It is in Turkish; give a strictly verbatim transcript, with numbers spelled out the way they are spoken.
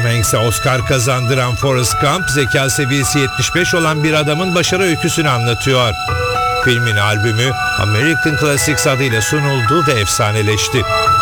Hanks'e Oscar kazandıran Forrest Gump, zeka seviyesi yetmiş beş olan bir adamın başarı öyküsünü anlatıyor. Filmin albümü American Classics adıyla sunuldu ve efsaneleşti.